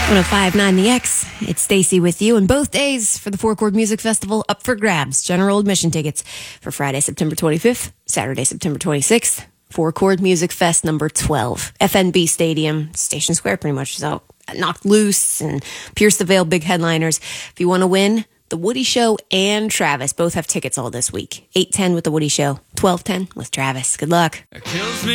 1059 The X. It's Stacy with you, and both days for the Four Chord Music Festival up for grabs. General admission tickets for Friday, September 25th, Saturday, September 26th. Four Chord Music Fest number 12. FNB Stadium, Station Square pretty much. So Knocked Loose and Pierce the Veil, big headliners. If you want to win, The Woody Show and Travis both have tickets all this week. 8:10 with The Woody Show, 12:10 with Travis. Good luck.